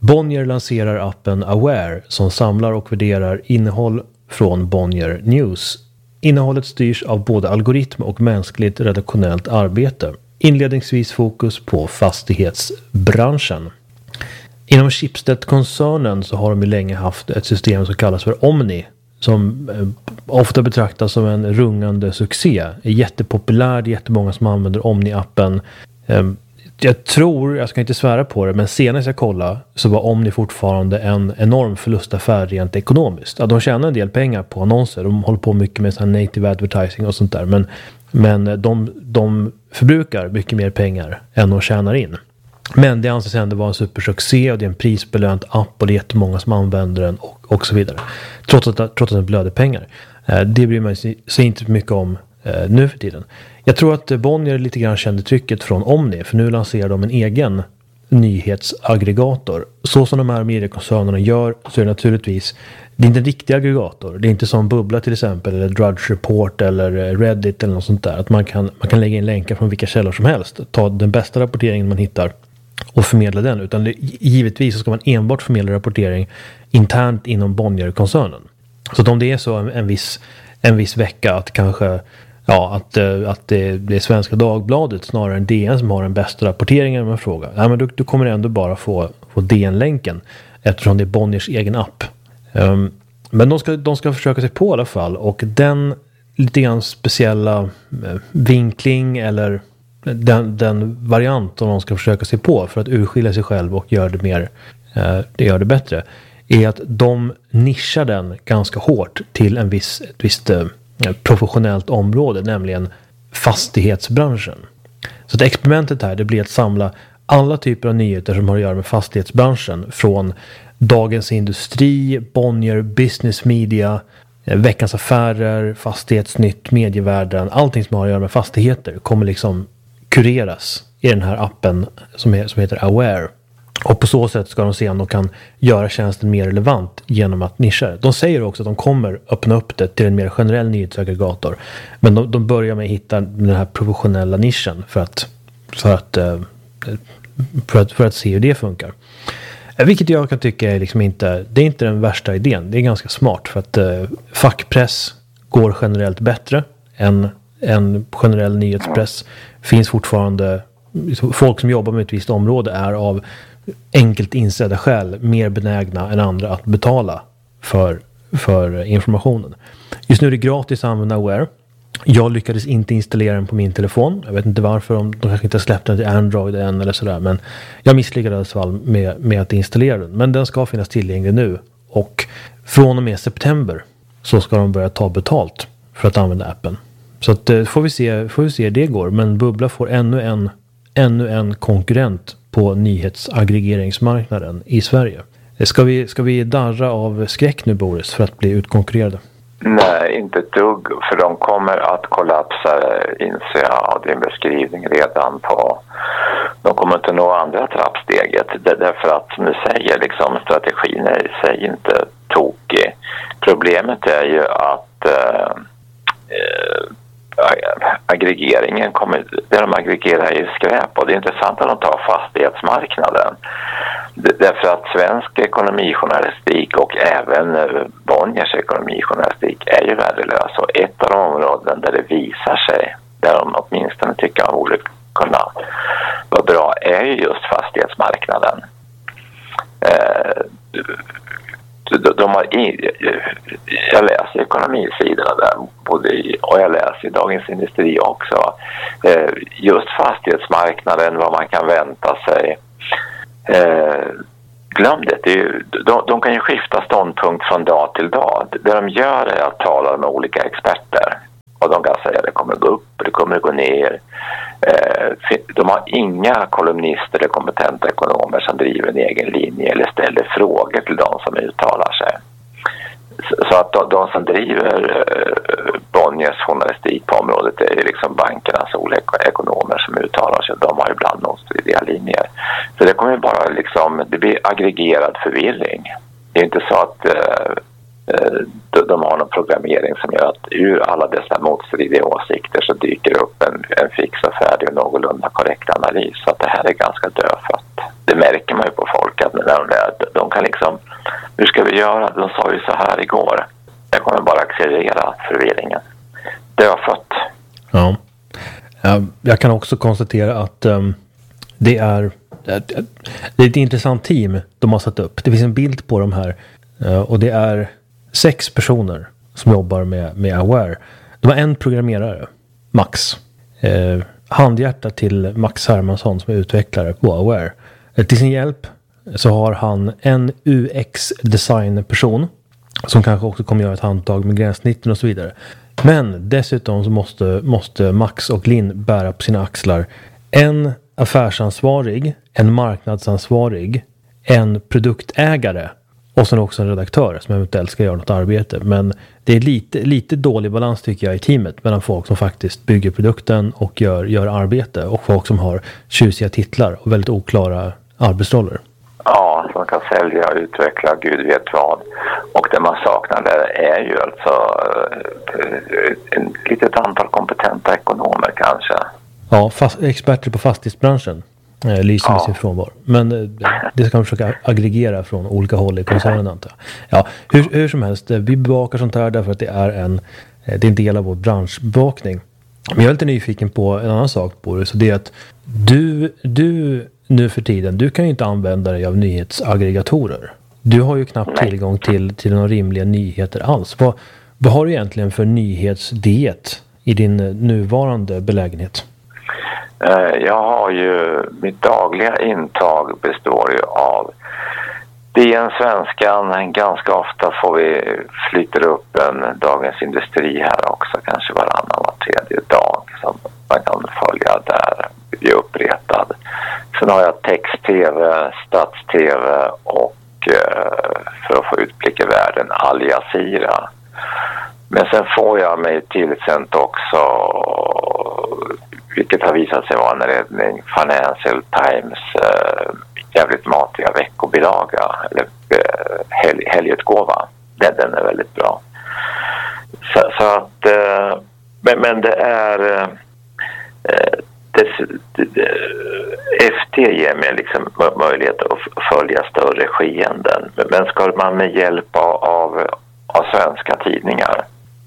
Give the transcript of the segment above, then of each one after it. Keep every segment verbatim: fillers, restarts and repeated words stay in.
Bonnier lanserar appen Aware som samlar och värderar innehåll från Bonnier News. Innehållet styrs av både algoritm och mänskligt redaktionellt arbete. Inledningsvis fokus på fastighetsbranschen. Inom Schibsted-koncernen så har de länge haft ett system som kallas för Omni, som ofta betraktas som en rungande succé. Är jättepopulär, det är jättemånga som använder Omni-appen. Jag tror, jag ska inte svära på det, men senast jag kollade så var Omni fortfarande en enorm förlustaffär rent ekonomiskt. Ja, de tjänar en del pengar på annonser, de håller på mycket med sån native advertising och sånt där, men, men de, de förbrukar mycket mer pengar än de tjänar in. Men det anses ändå vara en supersuccé och det är en prisbelönt app och det är jättemånga som använder den och, och så vidare. Trots att, trots att den blöder pengar. Det bryr man sig inte mycket om nu för tiden. Jag tror att Bonnier lite grann kände trycket från Omni, för nu lanserar de en egen nyhetsaggregator. Så som de här mediekoncernerna gör så är det naturligtvis, det är inte en riktig aggregator. Det är inte som Bubbla till exempel, eller Drudge Report eller Reddit eller något sånt där. Att man kan, man kan lägga in länkar från vilka källor som helst. Ta den bästa rapporteringen man hittar och förmedla den. Utan det, givetvis så ska man enbart förmedla rapportering internt inom Bonnier-koncernen. Så att om det är så en, en, viss, en viss vecka att kanske ja, att, att det, det är Svenska Dagbladet snarare än D N som har den bästa rapporteringen om en fråga. Ja, men du, du kommer ändå bara få, få D N-länken eftersom det är Bonniers egen app. Um, men de ska, de ska försöka sig på i alla fall, och den lite grann speciella uh, vinkling eller den, den variant som de ska försöka sig på för att urskilja sig själv och göra det mer, uh, det gör det bättre, är att de nischar den ganska hårt till en viss, ett visst uh, professionellt område, nämligen fastighetsbranschen. Så att experimentet här, det blir att samla alla typer av nyheter som har att göra med fastighetsbranschen, från Dagens Industri, Bonnier, Business Media, Veckans Affärer, Fastighetsnytt, Medievärlden, allting som har att göra med fastigheter kommer liksom kureras i den här appen som, är, som heter Aware. Och på så sätt ska de se om de kan göra tjänsten mer relevant genom att nischa. De säger också att de kommer öppna upp det till en mer generell nyhetsaggregator. Men de, de börjar med att hitta den här professionella nischen för att, för att, för att, för att se hur det funkar. Vilket jag kan tycka är liksom inte, det är inte den värsta idén. Det är ganska smart, för att eh, fackpress går generellt bättre än, än generell nyhetspress. Finns fortfarande, folk som jobbar med ett visst område är av enkelt insedda skäl mer benägna än andra att betala för, för informationen. Just nu är det gratis att använda Aware. Jag lyckades inte installera den på min telefon. Jag vet inte varför, om de kanske inte har släppt den till Android än eller sådär. Men jag misslyckades i alla fall med, med att installera den. Men den ska finnas tillgänglig nu. Och från och med september så ska de börja ta betalt för att använda appen. Så att, får vi se, får vi se hur det går. Men Bubbla får ännu en, ännu en konkurrent på nyhetsaggregeringsmarknaden i Sverige. Ska vi, ska vi darra av skräck nu, Boris, för att bli utkonkurrerade? Nej, inte ett dugg, för de kommer att kollapsa, inser jag av din beskrivning redan på. De kommer inte nå andra trappsteget, därför att som du säger, liksom, strategin är i sig inte tokig. Problemet är ju att äh, äh, aggregeringen kommer, det de aggregerar är ju skräp, och det är intressant att de tar fastighetsmarknaden. Därför att svensk ekonomijournalistik och även Bonniers ekonomijournalistik är ju värdelös. Och ett av de områden där det visar sig, där de åtminstone tycker att borde kunna vara bra, är ju just fastighetsmarknaden. Eh, de, de har i, jag läser ekonomisidorna där både i, och jag läser i Dagens Industri också. Eh, just fastighetsmarknaden, vad man kan vänta sig. Eh, glöm det, det är ju, de, de kan ju skifta ståndpunkt från dag till dag. Det de gör är att tala med olika experter, och de kan säga att det kommer gå upp, det kommer gå ner. Eh, de har inga kolumnister eller kompetenta ekonomer som driver en egen linje eller ställer frågor till de som uttalar sig. Så att de, de som driver eh, Bonniers journalistik på området är liksom bankernas olika ekonomer som uttalar sig. De har ibland motstridiga linjer. Så det kommer bara liksom, det blir aggregerad förvirring. Det är inte så att eh, de, de har någon programmering som gör att ur alla dessa motstridiga åsikter så dyker upp en, en fix och färdig och någorlunda korrekt analys. Så att det här är ganska dödfött. Det märker man ju på folk att när de, hur ska vi göra? De sa ju så här igår. Det kommer bara accelerera förvirringen. Dödfött. Ja. Jag kan också konstatera att um, det är det är ett intressant team de har satt upp. Det finns en bild på dem här. Uh, och det är sex personer som jobbar med, med Aware. De har en programmerare, Max. Uh, handhjärta till Max Hermansson som är utvecklare på Aware. Uh, till sin hjälp så har han en U X-design-person som kanske också kommer göra ett handtag med gränssnitten och så vidare. Men dessutom så måste, måste Max och Linn bära på sina axlar en affärsansvarig, en marknadsansvarig, en produktägare och sen också en redaktör som eventuellt ska göra något arbete. Men det är lite, lite dålig balans tycker jag i teamet mellan folk som faktiskt bygger produkten och gör, gör arbete och folk som har tjusiga titlar och väldigt oklara arbetsroller. Ja, som kan sälja och utveckla gud vet vad. Och det man saknar där är ju alltså ett litet antal kompetenta ekonomer kanske. Ja, fast, experter på fastighetsbranschen eh, lyser med ja. sin frånvaro. Men eh, det ska man försöka aggregera från olika håll i koncernen antar jag. Ja, hur, hur som helst, eh, vi bevakar sånt här därför att det är en, eh, det är en del av vår branschbevakning. Men jag är lite nyfiken på en annan sak på det. Så det är att du, du nu för tiden, du kan ju inte använda dig av nyhetsaggregatorer. Du har ju knappt Nej. tillgång till, till några rimliga nyheter alls. Vad, vad har du egentligen för nyhetsdiet i din nuvarande belägenhet? Jag har ju, mitt dagliga intag består ju av D N Svenskan, ganska ofta får vi flytta upp en Dagens Industri här också, kanske varannan var tredje dag som man kan följa där, bli uppretad. Sen har jag text-tv, stats-tv och för att få utblick i världen Al Jazeera. Men sen får jag mig tillsänt också, vilket har visat sig vara en räddning, Financial Times äh, jävligt matiga veckobilaga eller äh, helg, helgutgåva. Den, den är väldigt bra. Så, så att äh, men, men det är äh, det, det, det, F T ger mig liksom möjlighet att följa större skeenden. Men ska man med hjälp av, av, av svenska tidningar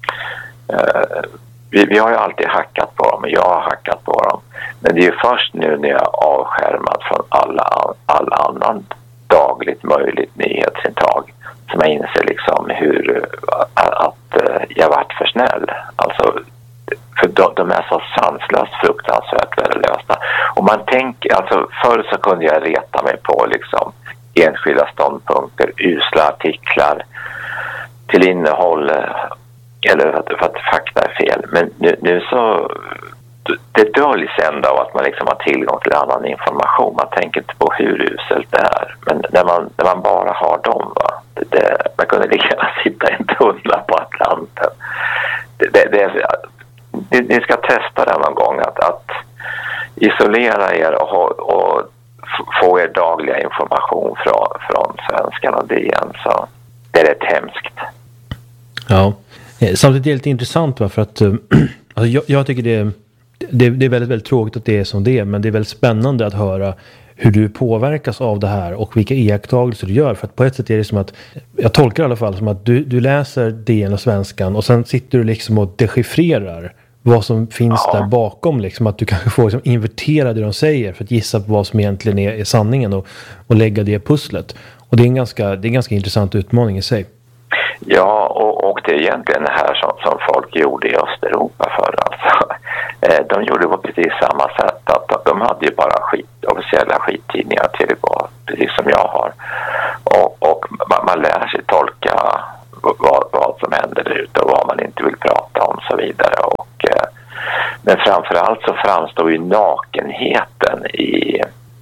uh, vi, vi har ju alltid hackat på dem och jag har hackat på dem. Men det är ju först nu när jag är avskärmad från alla, alla annan dagligt möjligt nyhetsintag som jag inser liksom hur att, att jag varit för snäll. Alltså för de, de är så sanslöst fruktansvärt värdelösa. Och man tänker, alltså förr så kunde jag reta mig på liksom enskilda ståndpunkter, usla artiklar till innehåll eller för att, för att fakta är fel. Men nu, nu så det döljs ändå av att man liksom har tillgång till annan information. Man tänker inte på hur uselt det är. Men när man, när man bara har dem, va? Det, det, man kunde lika gärna sitta i en tunnla på Atlanten. Det, det, det är, ni, ni ska testa det någon gång att, att isolera er och, och få er dagliga information från, från Svenskan och D N. Så det är rätt hemskt. Ja, samtidigt är det lite intressant va? För att alltså jag, jag tycker det är, det, det är väldigt, väldigt tråkigt att det är som det är, men det är väldigt spännande att höra hur du påverkas av det här och vilka iakttagelser du gör. För att på ett sätt är det som att, jag tolkar i alla fall som att du, du läser D N och Svenskan och sen sitter du liksom och dechiffrerar vad som finns ja. där bakom. Liksom, att du kanske får liksom invertera det de säger för att gissa på vad som egentligen är, är sanningen och, och lägga det pusslet. Och det är en ganska, det är en ganska intressant utmaning i sig. Ja, och, och det är egentligen det här som, som folk gjorde i Östeuropa förr. Alltså. De gjorde på precis samma sätt. Att de hade ju bara skit, officiella skittidningar till på, precis som jag har. Och, och man, man lär sig tolka vad, vad som händer där ute och vad man inte vill prata om och så vidare. Och, men framförallt så framstår ju nakenheten i...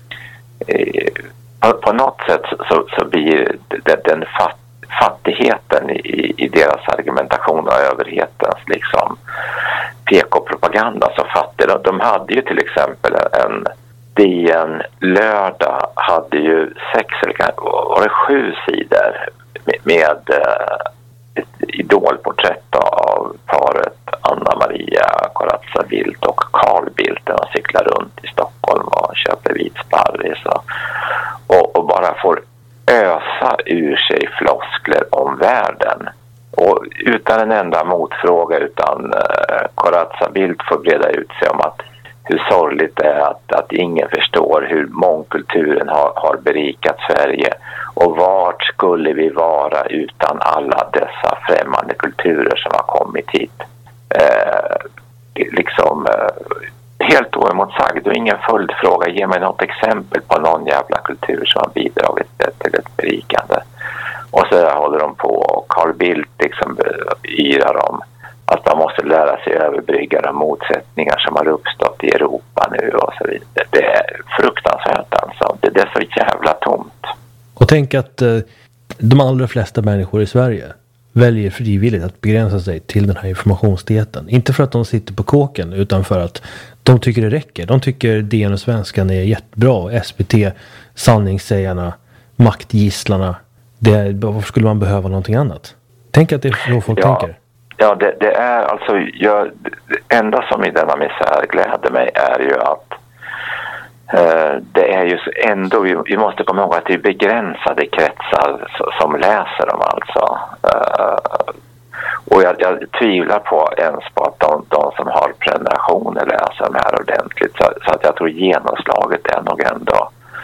i på, på något sätt så, så blir det, den fatt fattigheten i, i deras argumentation och överhetens liksom P K-propaganda så fattig. De, de hade ju till exempel en D N lördag hade ju sex eller var det sju sidor med, med ett idolporträtt av paret Anna Maria Corazza Bildt och Carl Bildt när de cyklar runt i Stockholm och köper vit sparris och, och, och bara får ösa släppa ur sig floskler om världen. Och utan en enda motfråga, utan uh, Corazza Bildt får breda ut sig om att hur sorgligt det är att, att ingen förstår hur mångkulturen har, har berikat Sverige. Och vart skulle vi vara utan alla dessa främmande kulturer som har kommit hit? Eh, liksom eh, helt oemotsagd och ingen följdfråga. Ge mig något exempel på någon jävla kultur som har bidragit till ett berikande. Och så håller de på och Carl Bildt liksom yrar om att man måste lära sig överbrygga de motsättningar som har uppstått i Europa nu och så vidare. Det är fruktansvärt alltså. Det, det är så jävla tomt. Och tänk att eh, de allra flesta människor i Sverige väljer frivilligt att begränsa sig till den här informationsdieten. Inte för att de sitter på kåken utan för att de tycker det räcker. De tycker D N och Svenskan är jättebra. S V T, sanningssägarna, maktgisslarna. Det, varför skulle man behöva någonting annat? Tänk att det är så folk ja. tänker. Ja, det, det är alltså, jag, det enda som i denna misär gläder mig är ju att eh, det är ju ändå, vi, vi måste komma ihåg att det är begränsade kretsar som läser dem alltså. Eh, och jag, jag tvivlar på ens på att de, de som har prenumerationer läser dem här ordentligt. Så, så att jag tror genomslaget är nog ändå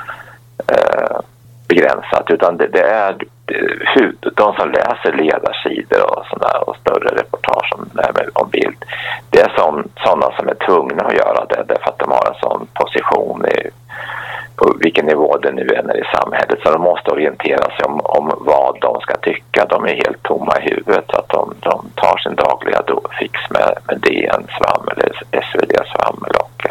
eh, begränsat, utan det, det är hur, de som läser ledarsidor och sådana och större reportage om, om bild, det är som, sådana som är tvungna att göra det därför att de har en sån position i, på vilken nivå det nu är i samhället, så de måste orientera sig om, om vad de ska tycka. De är helt tomma i huvudet, så att de, de tar sin dagliga fix med, med D N svammel eller S V D svammel och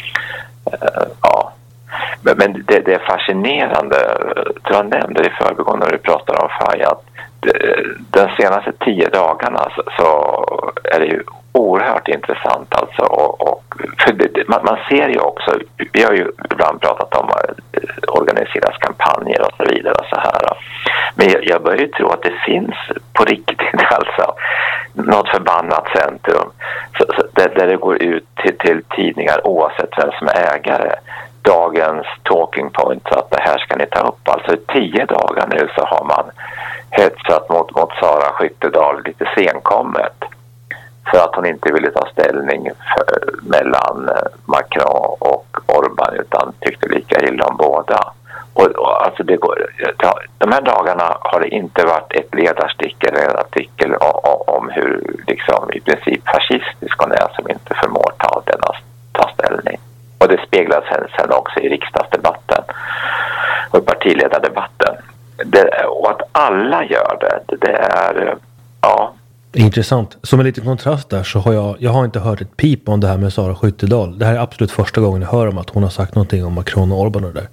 äh, ja. Men det, det är fascinerande, jag nämnde det i förbigående när vi pratade om F A I, att den senaste tio dagarna så, så är det ju oerhört intressant alltså, och, och för det, man, man ser ju också, vi har ju ibland pratat om att organiseras kampanjer och så vidare och så här, men jag, jag börjar ju tro att det finns på riktigt alltså något förbannat centrum så, så, där, där det går ut till, till tidningar oavsett vem som är ägare, dagens talking point, så att det här ska ni ta upp. Alltså i tio dagar nu så har man hetsat mot, mot Sara Skyttedal lite senkommet för att hon inte ville ta ställning för, mellan Macron och Orban, utan tyckte lika illa om båda. Och, och alltså det går, de här dagarna har det inte varit ett ledarstick eller en artikel om, om hur liksom i princip fascistisk hon är som inte förmår ta denna ta ställning. Och det speglas sen, sen också i riksdagsdebatten och i partiledardebatten. Det, och att alla gör det, det är, ja. Intressant. Som en liten kontrast där så har jag, jag har inte hört ett pip om det här med Sara Skyttedal. Det här är absolut första gången jag hör om att hon har sagt någonting om Macron och Orban och det där.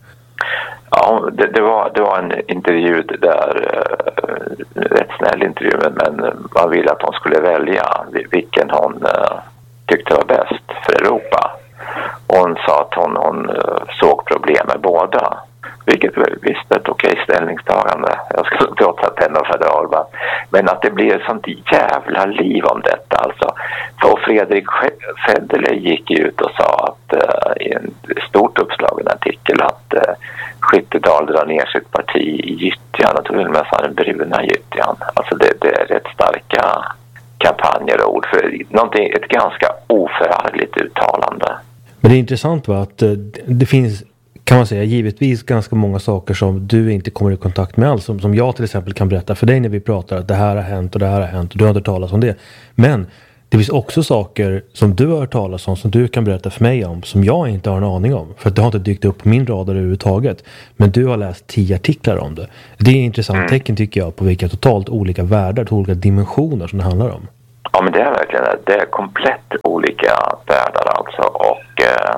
Ja, det, det, var, det var en intervju där, äh, rätt snäll intervju, men man ville att hon skulle välja vilken hon äh, tyckte var bäst för Europa. Hon sa att hon, hon såg problem med båda. Vilket väl visst ett okej ställningstagande. Jag skulle trots att henne för Orban. Men att det blir ett sånt jävla liv om detta. Alltså. För Fredrik Federley gick ut och sa att uh, i en stort uppslagen artikel att uh, Skyttedal drar ner sitt parti i gyttjan. Och till och med sa den bruna gyttjan. Alltså det, det är rätt starka kampanjer och ord. För någonting, ett ganska oförargligt uttalande. Men det är intressant va, att det finns, kan man säga, givetvis ganska många saker som du inte kommer i kontakt med alls. Som, som jag till exempel kan berätta för dig när vi pratar att det här har hänt och det här har hänt och du har inte talat om det. Men det finns också saker som du har talat om som du kan berätta för mig om som jag inte har en aning om. För att det har inte dykt upp på min radar överhuvudtaget. Men du har läst tio artiklar om det. Det är ett intressant tecken tycker jag på vilka totalt olika världar, olika dimensioner som det handlar om. Ja, men det är verkligen det. Det är komplett olika världar alltså. Och, eh,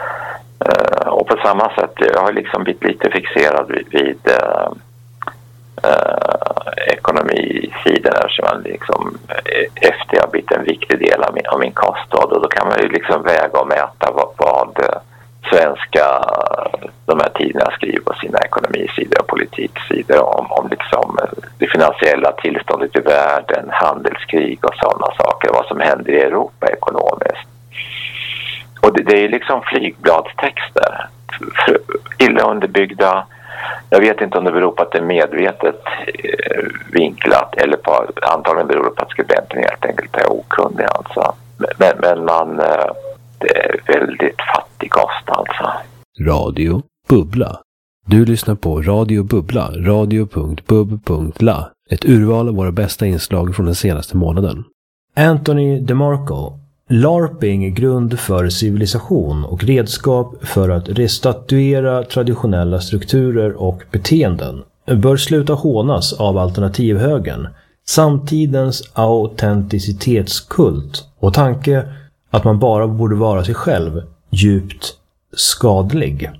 och på samma sätt, jag har liksom blivit lite fixerad vid, vid eh, eh, ekonomisidan eftersom man liksom efter har blivit en viktig del av min, av min kostråd. Och då kan man ju liksom väga och mäta vad, vad svenska de här tiderna skriver på sina ekonomisidor och politiksidor om, om liksom det finansiella tillståndet i världen, handelskrig och sådana saker, vad som händer i Europa ekonomiskt. Och det, det är liksom flygbladstexter, illa underbyggda, Jag vet inte om det beror på att det är medvetet eh, vinklat eller på, antagligen beror det på att skribenten helt enkelt är okunnig alltså. Men, men man, eh, det är väldigt fattig kost alltså. Radio Bubbla. Du lyssnar på Radio Bubbla, radio punkt bub punkt la. Ett urval av våra bästa inslag från den senaste månaden. Anthony DeMarco. LARPing är grund för civilisation och redskap för att restatuera traditionella strukturer och beteenden. Bör sluta hånas av alternativhögern. Samtidens autenticitetskult och tanke att man bara borde vara sig själv djupt skadlig.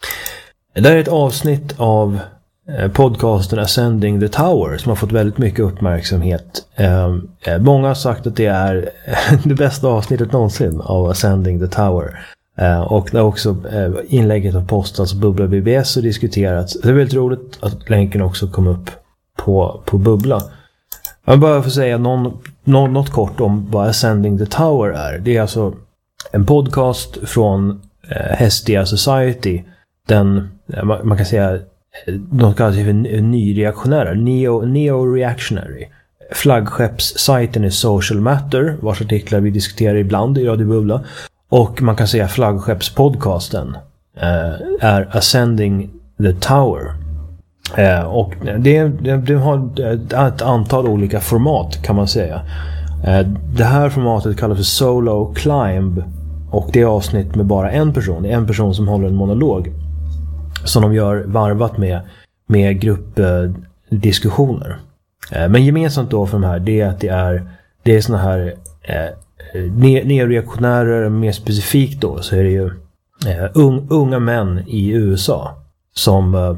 Det här är ett avsnitt av podcasten Ascending the Tower som har fått väldigt mycket uppmärksamhet. Eh, många har sagt att det är det bästa avsnittet någonsin av Ascending the Tower. Eh, och det har också eh, inlägget har postats på Bubbla B B S och diskuterats. Det är väldigt roligt att länken också kom upp på, på Bubbla. Jag vill bara få säga någon, någon, något kort om vad Ascending the Tower är. Det är alltså en podcast från eh, Hestia Society. Den, man, man kan säga de kallas för nyreaktionära, neo, neo-reactionary. Flaggskeppssajten är Social Matter, vars artiklar vi diskuterar ibland i Radio Bubbla. Och man kan säga flaggskeppspodcasten eh, är Ascending the Tower. Eh, och det, det, det har ett antal olika format kan man säga. Eh, det här formatet kallas för Solo Climb och det är avsnitt med bara en person. Det är en person som håller en monolog som de gör varvat med, med gruppdiskussioner. Eh, men gemensamt då för de här det är att det är, det är såna här eh, neoreaktionärer, mer specifikt då så är det ju eh, un, unga män i U S A som eh,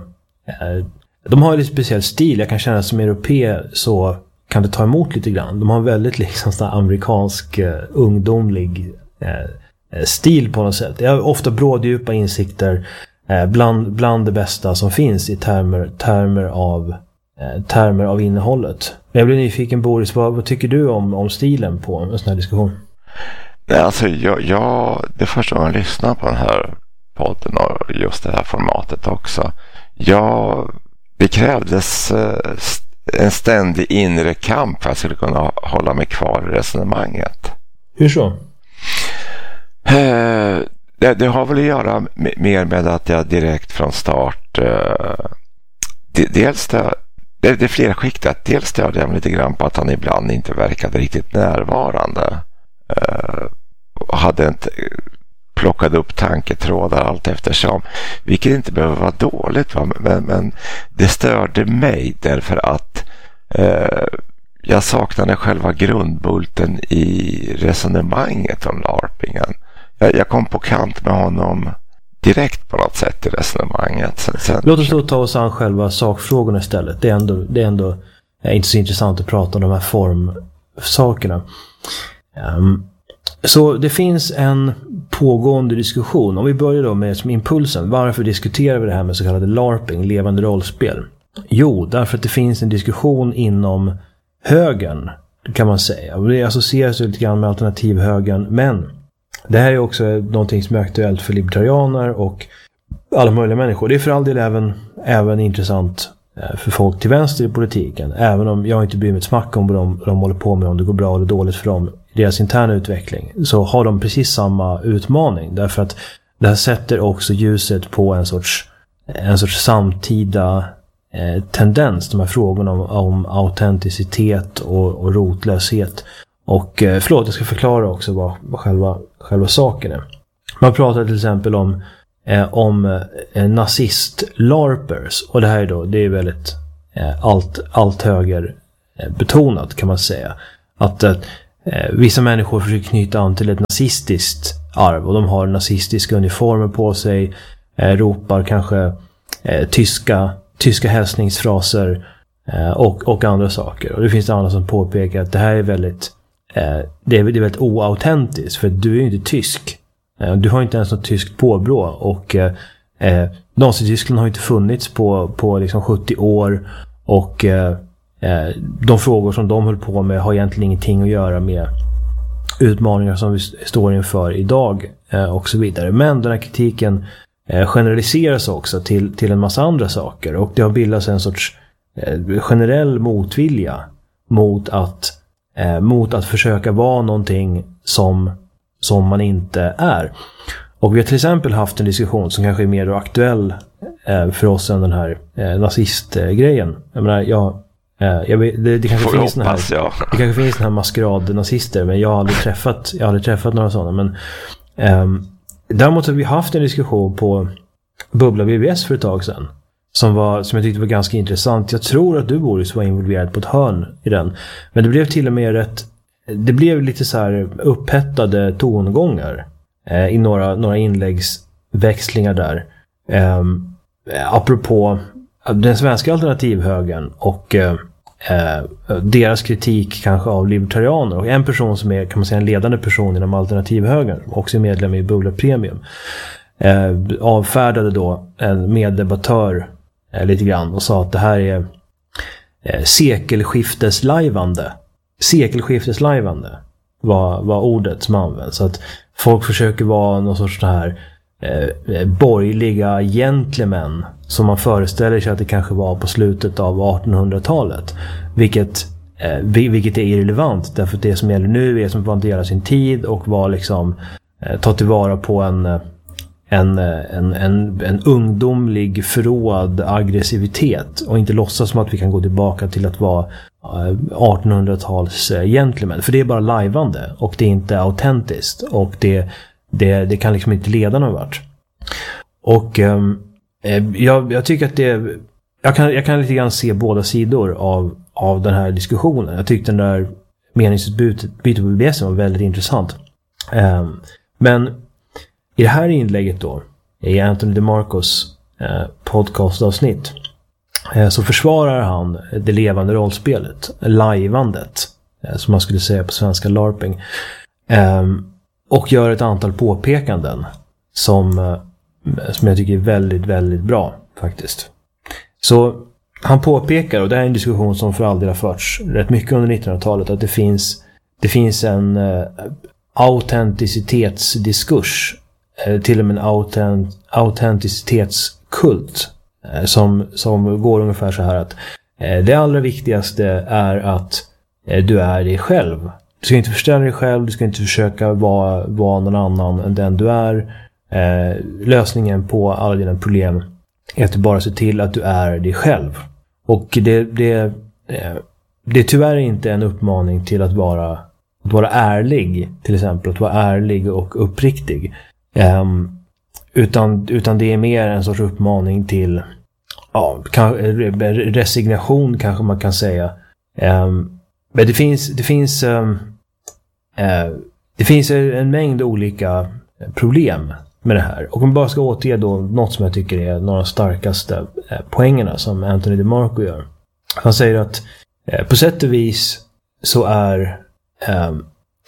de har en lite speciell stil. Jag kan känna som europé så kan det ta emot lite grann. De har en väldigt liksom sån amerikansk eh, ungdomlig eh, stil på något sätt. Det är ofta bråddjupa insikter eh, bland, bland det bästa som finns i termer, termer, av, eh, termer av innehållet. Jag blir nyfiken, Boris, vad, vad tycker du om, om stilen på en sån här diskussion? Nej, alltså jag, jag, det första gången jag lyssnar på den här podden och just det här formatet också. Jag, det krävdes en ständig inre kamp för att jag skulle kunna hålla mig kvar i resonemanget. Hur så? Eh, det, det har väl att göra med, mer med att jag direkt från start eh, dels det, det, det är flera skiktat. Dels störde jag mig lite grann på att han ibland inte verkade riktigt närvarande. Eh, och hade inte plockade upp tanketrådar allt eftersom, vilket inte behöver vara dåligt, va? Men, men det störde mig därför att eh, jag saknade själva grundbulten i resonemanget om larpingen. Jag, jag kom på kant med honom direkt på något sätt i resonemanget. Sen, sen... Låt oss då ta oss an själva sakfrågorna istället. Det är ändå, det är ändå är inte så intressant att prata om de här formsakerna. Um, Så det finns en pågående diskussion. Om vi börjar då med som impulsen. Varför diskuterar vi det här med så kallade LARPing, levande rollspel? Jo, därför att det finns en diskussion inom högern, kan man säga. Och det associeras lite grann med alternativhögern. Men det här är också någonting som är aktuellt för libertarianer och alla möjliga människor. Det är för all del även, även intressant för folk till vänster i politiken. Även om jag inte bryr mig ett smack om vad de, vad de håller på med, om det går bra eller dåligt för dem, deras interna utveckling, så har de precis samma utmaning. Därför att det här sätter också ljuset på en sorts, en sorts samtida eh, tendens, de här frågorna om, om autenticitet och, och rotlöshet. Och eh, förlåt, jag ska förklara också vad, vad själva, själva saken är. Man pratar till exempel om Eh, om eh, nazist-larpers, och det här är då, det är väldigt eh, allt, allt höger eh, betonat, kan man säga. Att eh, vissa människor försöker knyta an till ett nazistiskt arv och de har nazistiska uniformer på sig, eh, ropar kanske eh, tyska, tyska hälsningsfraser eh, och, och andra saker. Och det finns det andra som påpekar att det här är väldigt eh, det, är, det är väldigt oautentiskt, för du är ju inte tysk. Du har inte ens något tyskt påbrå, och eh, Nazityskland har inte funnits på, på liksom sjuttio år, och eh, de frågor som de höll på med har egentligen ingenting att göra med utmaningar som vi står inför idag eh, och så vidare. Men den här kritiken eh, generaliseras också till, till en massa andra saker. Och det har bildats en sorts eh, generell motvilja mot att, eh, mot att försöka vara någonting som, som man inte är. Och vi har till exempel haft en diskussion som kanske är mer aktuell eh, för oss än den här eh, nazistgrejen. Jag menar, jag, eh, jag vet, det, det kanske finns den här, ja. det kanske finns den här maskerad-nazister, men jag har aldrig träffat, jag har aldrig träffat några sådana. Men eh, däremot har vi haft en diskussion på Bubbla B B S för ett tag sedan som, var, som jag tyckte var ganska intressant. Jag tror att du, Boris, var involverad på ett hörn i den. Men det blev till och med rätt, det blev lite så här upphettade tongångar eh, i några, några inläggsväxlingar där. Eh, apropå den svenska alternativhögern och eh, deras kritik kanske av libertarianer. Och en person som är, kan man säga, en ledande person inom alternativhögern, också medlem i Bubbla Premium, eh, avfärdade då en meddebattör eh, lite grann och sa att det här är eh, sekelskifteslajvande. Sekelskifteslajvande var, var ordet som används. Så att folk försöker vara någon sorts så här eh, borgerliga gentlemän som man föreställer sig att det kanske var på slutet av artonhundratalet. Vilket, eh, vilket är irrelevant, därför att det som gäller nu är som att vandera sin tid och var liksom eh, ta tillvara på en, en, en, en, en ungdomlig förråd aggressivitet och inte låtsas som att vi kan gå tillbaka till att vara artonhundratals gentlemän. För det är bara lajvande och det är inte autentiskt och det, det, det kan liksom inte leda någon vart. Och eh, jag, jag tycker att det jag kan, jag kan lite grann se båda sidor av, av den här diskussionen. Jag tyckte den där meningsutbytet bytet på B B S var väldigt intressant. Eh, men i det här inlägget då, i Anthony DeMarcos eh, podcastavsnitt, eh, så försvarar han det levande rollspelet, lajvandet, eh, som man skulle säga på svenska LARPing, eh, och gör ett antal påpekanden som, eh, som jag tycker är väldigt, väldigt bra faktiskt. Så han påpekar, och det är en diskussion som för all del har förts rätt mycket under nittonhundratalet, att det finns, det finns en eh, autenticitetsdiskurs, till och med en autent, autenticitetskult eh, som, som går ungefär så här att eh, det allra viktigaste är att eh, du är dig själv. Du ska inte förställa dig själv, du ska inte försöka vara, vara någon annan än den du är. Eh, lösningen på alla dina problem är att du bara ser till att du är dig själv. Och det, det, eh, det är tyvärr inte en uppmaning till att vara, att vara ärlig, till exempel, att vara ärlig och uppriktig. Um, utan, utan det är mer en sorts uppmaning till ja, kan, resignation kanske man kan säga. Um, men det finns det finns um, uh, det finns en mängd olika problem med det här. Och om man bara ska återge då något som jag tycker är några av de starkaste uh, poängerna som Anthony DeMarco gör. Han säger att uh, på sätt och vis så är um,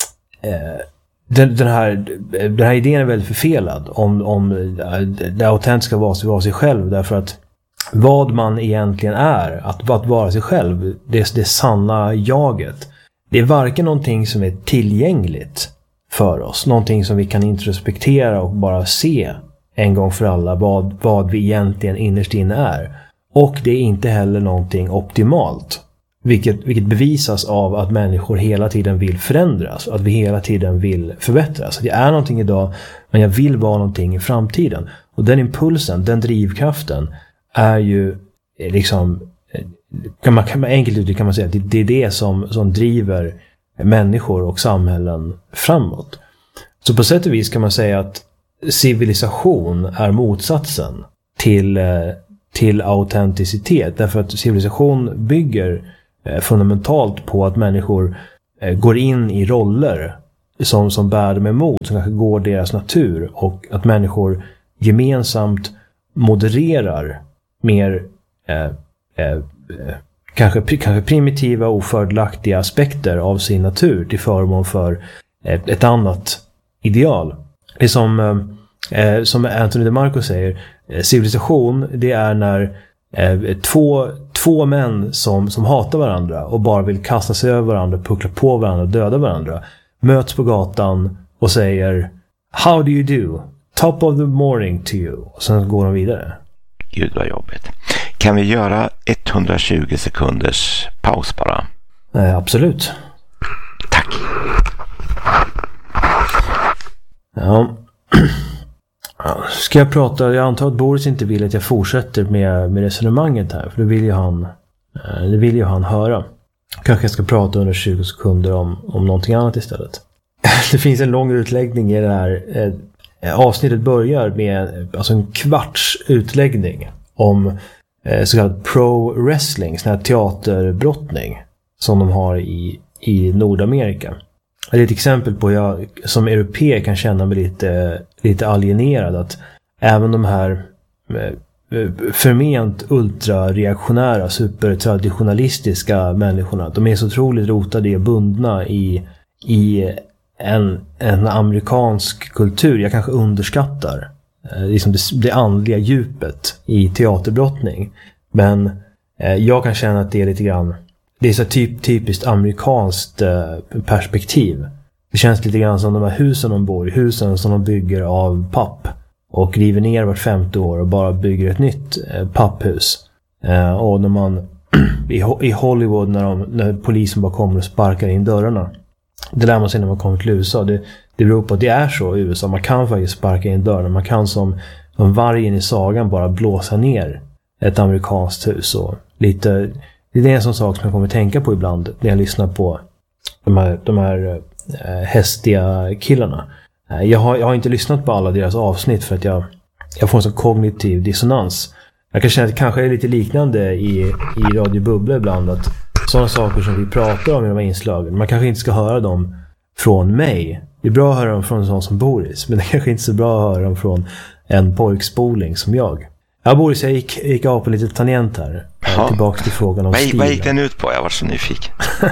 uh, Den, den, här, den här idén är väldigt förfelad om, om det autentiska vara sig, vara sig själv, därför att vad man egentligen är, att, att vara sig själv, det, det sanna jaget, det är varken någonting som är tillgängligt för oss, någonting som vi kan introspektera och bara se en gång för alla vad, vad vi egentligen innerst inne är, och det är inte heller någonting optimalt. Vilket, vilket bevisas av att människor hela tiden vill förändras. Att vi hela tiden vill förbättras. Att jag är någonting idag, men jag vill vara någonting i framtiden. Och den impulsen, den drivkraften är ju liksom, kan man, kan man enkelt uttrycka kan man säga att det, det är det som, som driver människor och samhällen framåt. Så på sätt och vis kan man säga att civilisation är motsatsen till, till autenticitet. Därför att civilisation bygger fundamentalt på att människor eh, går in i roller som, som bär dem emot, som kanske går deras natur, och att människor gemensamt modererar mer eh, eh, kanske, kanske primitiva och ofördelaktiga aspekter av sin natur till förmån för ett, ett annat ideal. Det är som, eh, som Anthony DeMarco säger, eh, civilisation, det är när eh, två Två män som, som hatar varandra och bara vill kasta sig över varandra, puckla på varandra och döda varandra, möts på gatan och säger "How do you do? top of the morning to you. Och sen går de vidare. Gud vad jobbigt. Kan vi göra etthundratjugo sekunders paus bara? Eh, absolut. Tack. Ja. Ska jag prata, jag antar att Boris inte vill att jag fortsätter med, med resonemanget här. För det vill ju han, det vill ju han höra. Kanske jag ska prata under tjugo sekunder om, om någonting annat istället. Det finns en lång utläggning i det här. Eh, avsnittet börjar med alltså en kvarts utläggning om eh, så kallad pro-wrestling, sån här teaterbrottning som de har i, i Nordamerika. Det är ett exempel på hur jag som europé kan känna mig lite, lite alienerad. Att även de här förment ultrareaktionära, supertraditionalistiska människorna, de är så otroligt rotade och bundna i, i en, en amerikansk kultur. Jag kanske underskattar liksom det, det andliga djupet i teaterbrottning. Men jag kan känna att det är lite grann, det är så typ, typiskt amerikanskt perspektiv. Det känns lite grann som de här husen de bor i. Husen som de bygger av papp. Och river ner vart femte år och bara bygger ett nytt papphus. Och när man i Hollywood när, de, när polisen bara kommer och sparkar in dörrarna. Det lär man sig när man kommer till U S A. Det, det beror på att det är så i U S A. Man kan faktiskt sparka in dörrarna. Man kan som, som vargen i sagan bara blåsa ner ett amerikanskt hus. Och lite... Det är en sån sak som jag kommer att tänka på ibland när jag lyssnar på de här, de här äh, hästiga killarna. Äh, jag, har, jag har inte lyssnat på alla deras avsnitt för att jag, jag får en sån kognitiv dissonans. Jag kan känna att det kanske är lite liknande i, i Radio Bubbla ibland. Att sådana saker som vi pratar om i de här inslagen, man kanske inte ska höra dem från mig. Det är bra att höra dem från en sån som Boris. Men det är kanske inte så bra att höra dem från en pojkspoling som jag. Ja, Boris, jag gick, gick av på lite tangent här. Ja. Tillbaka till frågan om stil. Vad gick den ut på? Jag var så nyfiken.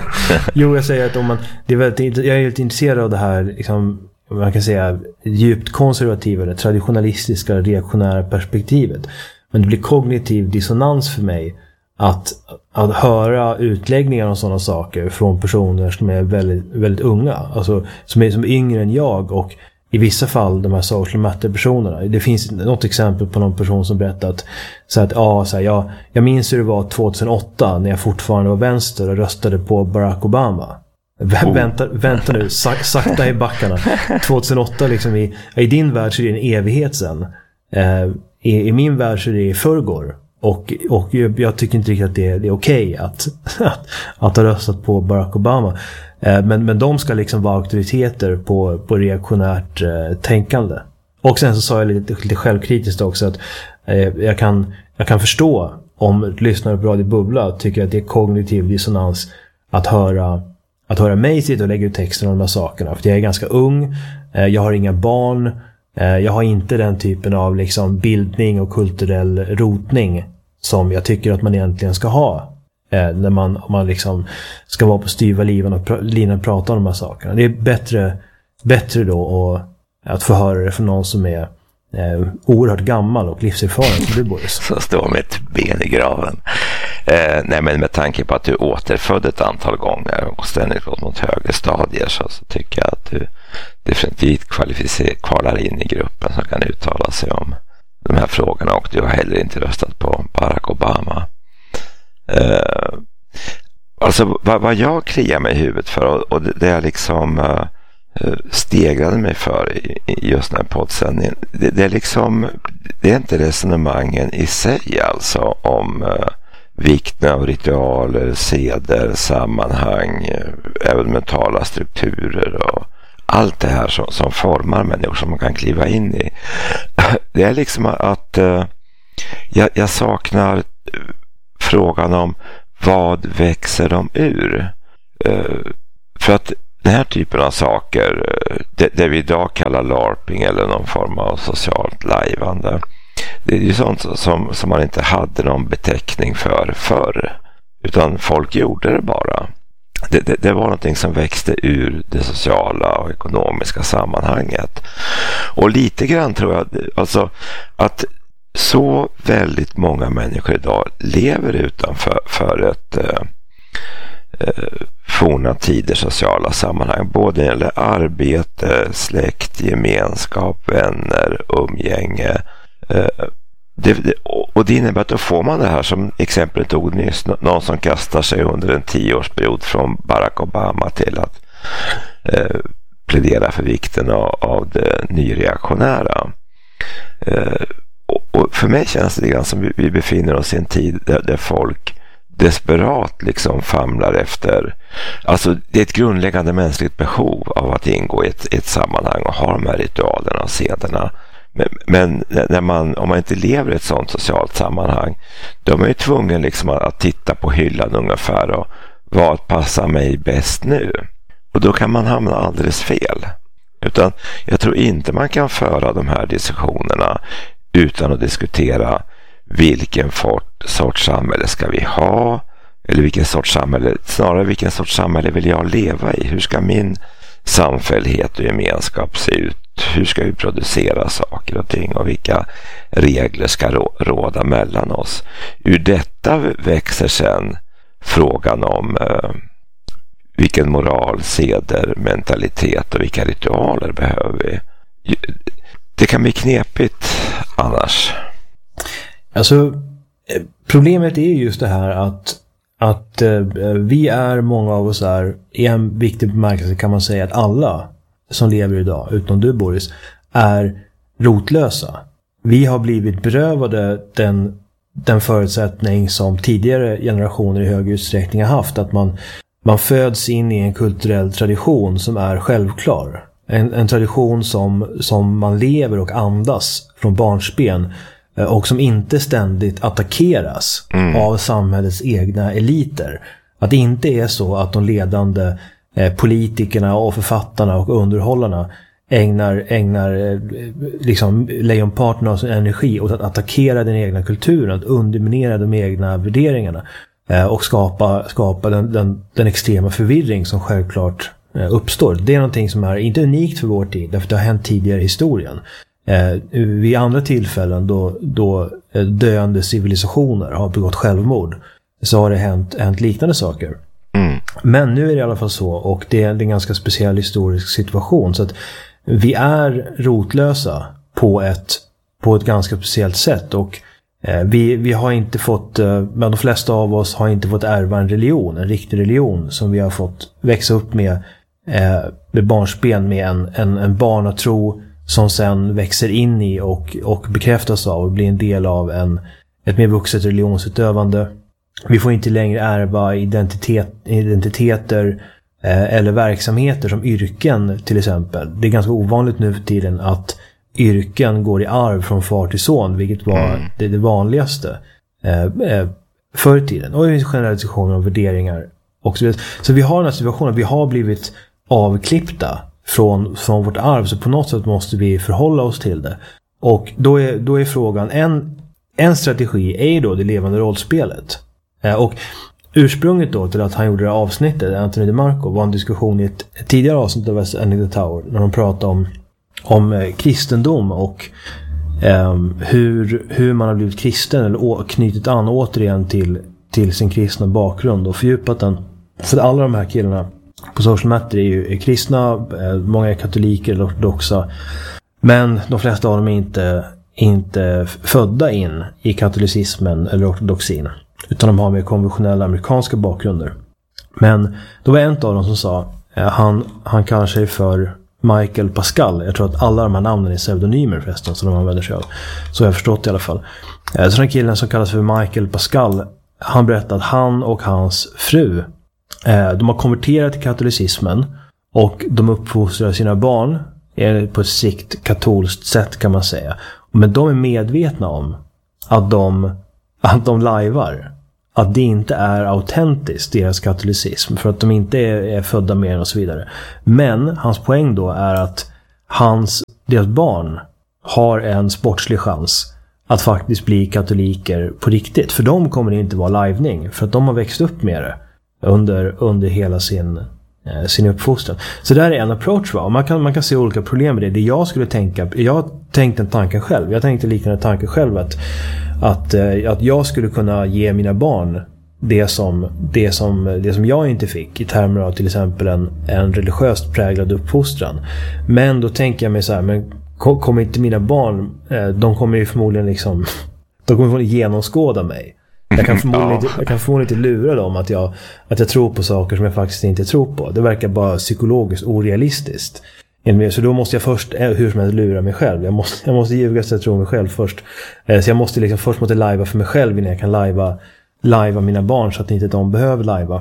Jo, jag säger att om man, det är väldigt, jag är helt intresserad av det här, liksom, man kan säga, djupt konservativa eller traditionalistiska reaktionära perspektivet. Men det blir kognitiv dissonans för mig att, att höra utläggningar om sådana saker från personer som är väldigt, väldigt unga. Alltså som är, som är yngre än jag och i vissa fall de här social matter-personerna. Det finns något exempel på någon person som berättat så att ja, så här, jag, jag minns hur det var tjugohundraåtta när jag fortfarande var vänster och röstade på Barack Obama. Vä- oh. vänta, vänta nu, sak, sakta i backarna. tjugohundraåtta liksom i, i din värld så är det en evighet sen. Eh, i, I min värld så är det i förrgår. Och, och jag tycker inte riktigt att det är, det är okej okay att, att, att ha röstat på Barack Obama. Men, men de ska liksom vara auktoriteter på, på reaktionärt eh, tänkande. Och sen så sa jag lite, lite självkritiskt också att eh, jag, kan, jag kan förstå om lyssnare på Radio Bubbla tycker att det är kognitiv dissonans att höra, att höra mig sitta och lägga ut texten om de här sakerna. För jag är ganska ung, eh, jag har inga barn, eh, jag har inte den typen av liksom, bildning och kulturell rotning som jag tycker att man egentligen ska ha. Eh, när man, man liksom ska vara på styva livan och pr- linan prata om de här sakerna. Det är bättre, bättre då och, att få höra det från någon som är eh, oerhört gammal och livserfaren som du, Boris. Så står med ett ben i graven. Eh, nej, men med tanke på att du återfödde ett antal gånger och ständigt gått mot högre stadier så, så tycker jag att du definitivt kvalificer- kvalar in i gruppen som kan uttala sig om de här frågorna, och du har heller inte röstat på Barack Obama. Uh, alltså vad, vad jag kliar mig i huvudet för och, och det, det jag liksom uh, stegrade mig för i, i just den här poddsändningen, det, det är liksom det är inte resonemangen i sig alltså om uh, vikten av ritualer, seder, sammanhang, uh, även mentala strukturer och allt det här som, som formar människor som man kan kliva in i. Det är liksom att uh, jag, jag saknar frågan om vad växer de ur? Uh, för att den här typen av saker, uh, det, det vi idag kallar larping eller någon form av socialt lajvande, det är ju sånt som, som man inte hade någon beteckning för förr, utan folk gjorde det bara. Det, det, det var någonting som växte ur det sociala och ekonomiska sammanhanget. Och lite grann tror jag alltså att så väldigt många människor idag lever utanför för ett, forna tiders sociala sammanhang, både när det gäller arbete, släkt, gemenskap, vänner, umgänge. Det, det, och det innebär att då får man det här som exemplet tog nyss, någon som kastar sig under en tioårsperiod från Barack Obama till att eh, plädera för vikten av, av det nyreaktionära. Eh, och, och för mig känns det grann som vi, vi befinner oss i en tid där, där folk desperat liksom famlar efter, alltså det är ett grundläggande mänskligt behov av att ingå i ett, ett sammanhang och ha de här ritualerna och sederna. Men, men när man, om man inte lever i ett sådant socialt sammanhang, då är man ju tvungen liksom att, att titta på hyllan ungefär och vad passar mig bäst nu? Och då kan man hamna alldeles fel. Utan jag tror inte man kan föra de här diskussionerna utan att diskutera vilken fort, sorts samhälle ska vi ha, eller vilken sorts samhälle, snarare vilken sorts samhälle vill jag leva i? Hur ska min samfällighet och gemenskap se ut? Hur ska vi producera saker och ting och vilka regler ska råda mellan oss? Ur detta växer sedan frågan om eh, vilken moral, seder, mentalitet och vilka ritualer behöver vi. Det kan bli knepigt annars. Alltså, problemet är just det här att, att eh, vi är, många av oss är, i en viktig bemärkelse kan man säga att alla som lever idag, utom du Boris, är rotlösa. Vi har blivit berövade den, den förutsättning som tidigare generationer i hög utsträckning har haft, att man, man föds in i en kulturell tradition som är självklar. En, en tradition som, som man lever och andas från barnsben och som inte ständigt attackeras mm. av samhällets egna eliter. Att det inte är så att de ledande eh, politikerna och författarna och underhållarna ägnar, ägnar eh, liksom lejonparten av sin energi åt att attackera den egna kulturen, att underminera de egna värderingarna eh, och skapa, skapa den, den, den extrema förvirring som självklart eh, uppstår. Det är någonting som är inte unikt för vår tid, därför det har hänt tidigare i historien. Eh, vid andra tillfällen då, då döende civilisationer har begått självmord, så har det hänt, hänt liknande saker. Mm. Men nu är det i alla fall så, och det är en ganska speciell historisk situation, så att vi är rotlösa på ett, på ett ganska speciellt sätt, och eh, vi, vi har inte fått, eh, men de flesta av oss har inte fått ärva en religion, en riktig religion som vi har fått växa upp med, eh, med barnsben, med en, en, en barnatro som sen växer in i och, och bekräftas av och blir en del av en, ett mer vuxet religionsutövande. Vi får inte längre ärva identitet, identiteter eh, eller verksamheter som yrken till exempel. Det är ganska ovanligt nu för tiden att yrken går i arv från far till son, vilket var mm. det, det vanligaste eh, förr i tiden. Och det finns generella diskussioner om värderingar och så vidare. Så vi har den här situationen, vi har blivit avklippta Från, från vårt arv, så på något sätt måste vi förhålla oss till det. Och då är, då är frågan, en, en strategi är ju då det levande rollspelet. Eh, och ursprunget då till att han gjorde det här avsnittet, Anthony DeMarco, var en diskussion i ett, ett tidigare avsnitt av West Ending the Tower, när de pratade om, om eh, kristendom och eh, hur, hur man har blivit kristen, eller å, knutit an återigen till, till sin kristna bakgrund och fördjupat den. För alla de här killarna på social media är ju är kristna, många är katoliker eller ortodoxa, men de flesta av dem är inte, inte födda in i katolicismen eller ortodoxin, utan de har mer konventionella amerikanska bakgrunder. Men då var en av dem som sa, han, han kallar sig för Michael Pascal. Jag tror att alla de här namnen är pseudonymer förresten, som de använder sig av. Så har jag förstått i alla fall. Så den killen som kallas för Michael Pascal, han berättade att han och hans fru, de har konverterat till katolicismen och de uppfostrar sina barn på ett sikt katolskt sätt, kan man säga. Men de är medvetna om att de, att de lajvar. Att det inte är autentiskt, deras katolicism, för att de inte är, är födda med den och så vidare. Men hans poäng då är att hans, deras barn har en sportslig chans att faktiskt bli katoliker på riktigt. För de kommer det inte vara lajvning, för att de har växt upp med det under, under hela sin, eh, sin uppfostran. Så där är en approach, va? Man kan, man kan se olika problem med det. Det jag skulle tänka, jag tänkte en tanke själv. Jag tänkte liknande tanke själv att, att, eh, att jag skulle kunna ge mina barn det som, det som, det som jag inte fick i termer av till exempel en, en religiöst präglad uppfostran. Men då tänker jag mig så här, men kommer inte mina barn, de kommer ju förmodligen liksom, de kommer förmodligen genomskåda mig. Jag kan förmodligen, ja. inte, jag kan förmodligen inte lura dem att jag, att jag tror på saker som jag faktiskt inte tror på. Det verkar bara psykologiskt orealistiskt. Så då måste jag först, hur som helst, lura mig själv. Jag måste, jag måste ljuga så jag tror mig själv först. Så jag måste liksom först måste lajva för mig själv innan jag kan lajva, lajva mina barn så att inte de behöver lajva.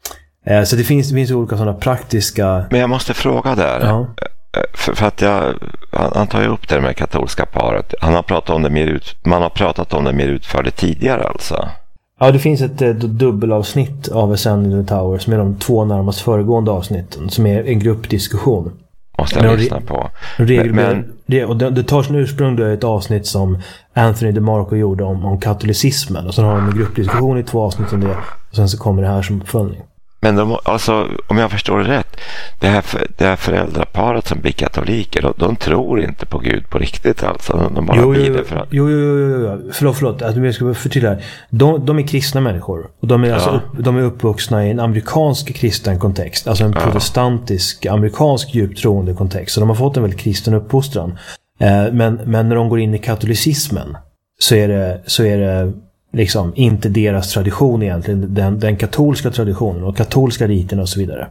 Så det finns, det finns olika sådana praktiska... Men jag måste fråga där. Ja. För, för att jag, han tar ju upp det med katolska paret. Han har pratat om det mer ut, man har pratat om det mer utförligt tidigare alltså. Ja, det finns ett eh, dubbelavsnitt av Ascending the Tower som är de två närmast föregående avsnitten, som är en gruppdiskussion. Måste jag lyssna på. Regel, men, det, och det, det tar sin ursprung då ett avsnitt som Anthony DeMarco gjorde om, om katolicismen. Och sen har de en gruppdiskussion i två avsnitt om det. Och sen så kommer det här som uppföljning. Men de, alltså, om jag förstår det rätt, det här, det här föräldraparet som blir katoliker, de, de tror inte på Gud på riktigt alltså. De, de bara jo, blir jo, det för att... Jo, jo, jo, jo. Förlåt, förlåt. Att jag ska förtydliga. De, de är kristna människor. Och de är, ja. alltså upp, de är uppvuxna i en amerikansk kristen kontext. Alltså en ja. protestantisk, amerikansk djuptroende kontext. Så de har fått en väldigt kristen uppfostran. Eh, men, men när de går in i katolicismen så är det... Så är det liksom inte deras tradition egentligen, den, den katolska traditionen och katolska riterna och så vidare.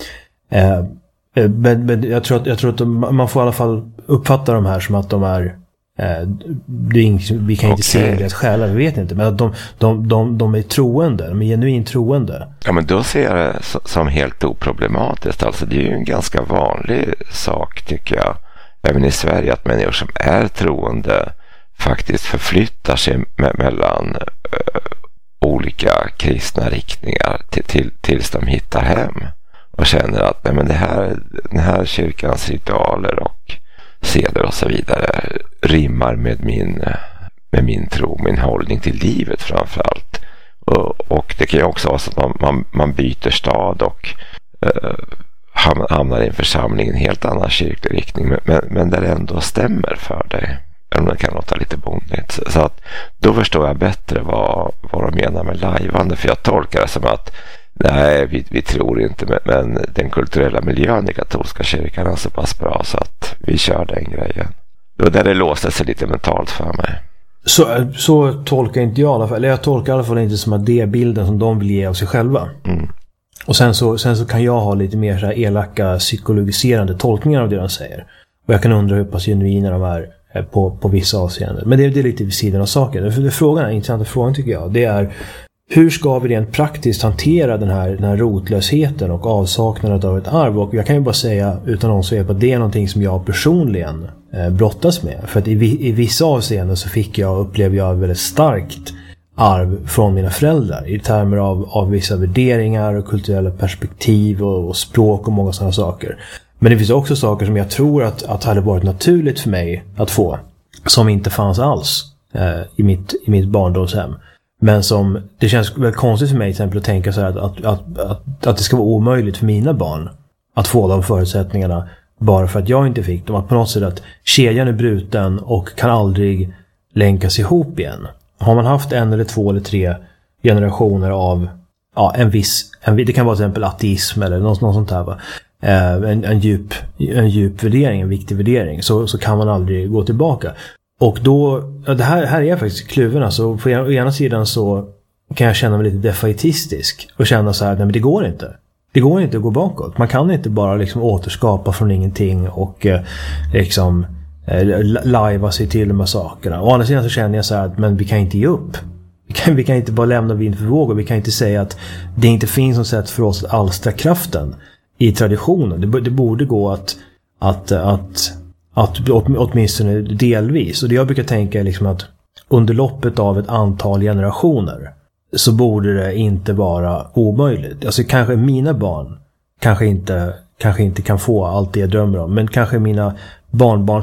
Eh, men, men jag tror att, jag tror att de, man får i alla fall uppfatta de här som att de är, eh, det är ing, vi kan inte okay. se deras själar, vi vet inte, men att de, de, de, de är troende, de är genuint troende. Ja, men då ser jag det som helt oproblematiskt. Alltså det är ju en ganska vanlig sak tycker jag, även i Sverige, att människor som är troende faktiskt förflyttar sig me- mellan uh, olika kristna riktningar till, till, tills de hittar hem och känner att nej, men det här, den här kyrkans ritualer och seder och så vidare rimmar med min, med min tro, min hållning till livet framförallt. Och, och det kan ju också vara så att man, man, man byter stad och uh, hamnar i en församling i en helt annan kyrklig riktning, men, men, men där det ändå stämmer för dig. Eller om det kan låta lite bondigt. Så att då förstår jag bättre vad, vad de menar med lajvande. För jag tolkar det som att nej, vi, vi tror inte, men, men den kulturella miljön i katolska kyrkan är så pass bra så att vi kör den grejen. Då där det låste sig lite mentalt för mig. Så, så tolkar inte jag i alla fall. Eller jag tolkar i alla fall inte som att det är bilden som de vill ge av sig själva. Mm. Och sen så, sen så kan jag ha lite mer så här elaka psykologiserande tolkningar av det de säger. Och jag kan undra hur pass genuina de är på, på vissa avseenden. Men det, det är lite vid sidan av saken. För det, frågan är, intressanta frågan tycker jag, det är hur ska vi rent praktiskt hantera den här, den här rotlösheten och avsaknaden av ett arv? Och jag kan ju bara säga utan någon svep att det är någonting som jag personligen eh, brottas med. För att i, i vissa avseenden så fick jag, upplever jag väldigt starkt arv från mina föräldrar i termer av, av vissa värderingar och kulturella perspektiv och, och språk och många sådana saker. Men det finns också saker som jag tror att, att hade varit naturligt för mig att få, som inte fanns alls eh, i, mitt, i mitt barndomshem. Men som, det känns väldigt konstigt för mig till exempel att tänka så här att, att, att, att, att det ska vara omöjligt för mina barn att få de förutsättningarna bara för att jag inte fick dem. Att på något sätt att kedjan är bruten och kan aldrig länkas ihop igen. Har man haft en eller två eller tre generationer av ja, en viss, en, det kan vara till exempel ateism eller något, något sånt här va. En, en, djup, en djup värdering, en viktig värdering, så, så kan man aldrig gå tillbaka. Och då, ja, det här, här är jag faktiskt kluven. Alltså, på ena, ena sidan så kan jag känna mig lite defaitistisk och känna så här, nej men det går inte. Det går inte att gå bakåt. Man kan inte bara liksom återskapa från ingenting och eh, liksom eh, lajva sig till de här sakerna. Å andra sidan så känner jag så här, att men vi kan inte ge upp. Vi kan, vi kan inte bara lämna vind för vågor. Vi kan inte säga att det inte finns något sätt för oss att alstra kraften i traditionen. Det, det borde gå att, att, att, att åtminstone delvis. Och det jag brukar tänka är liksom att under loppet av ett antal generationer så borde det inte vara omöjligt. Alltså kanske mina barn kanske inte, kanske inte kan få allt det jag drömmer om. Men kanske mina barnbarn